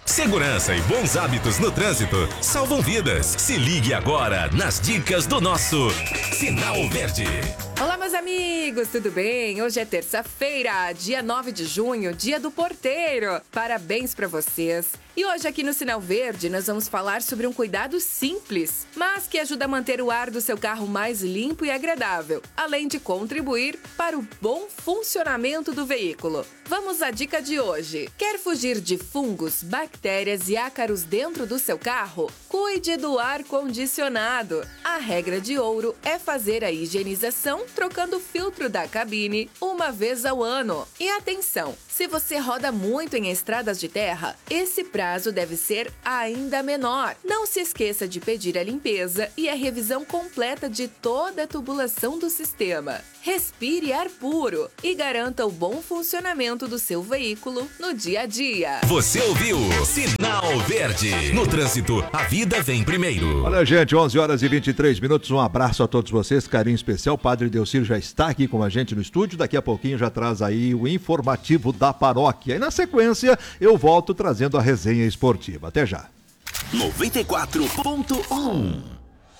Segurança e bons hábitos no trânsito salvam vidas. Se ligue agora nas dicas do nosso Sinal Verde. Olá, meus amigos, tudo bem? Hoje é terça-feira, dia 9 de junho, dia do porteiro. Parabéns pra vocês. E hoje aqui no Sinal Verde nós vamos falar sobre um cuidado simples, mas que ajuda a manter o ar do seu carro mais limpo e agradável, além de contribuir para o bom funcionamento do veículo. Vamos à dica de hoje. Quer fugir de fungos, bactérias e ácaros dentro do seu carro? Cuide do ar-condicionado. A regra de ouro é fazer a higienização trocando o filtro da cabine uma vez ao ano. E atenção, se você roda muito em estradas de terra, esse prazo deve ser ainda menor. Não se esqueça de pedir a limpeza e a revisão completa de toda a tubulação do sistema. Respire ar puro e garanta o bom funcionamento do seu veículo no dia a dia. Você ouviu Sinal Verde. No trânsito, a vida vem primeiro. Olha, gente, 11 horas e 23 minutos. Um abraço a todos vocês, carinho especial. Padre Delcir já está aqui com a gente no estúdio. Daqui a pouquinho já traz aí o informativo da paróquia. E na sequência, eu volto trazendo a resenha esportiva. Até já. 94.1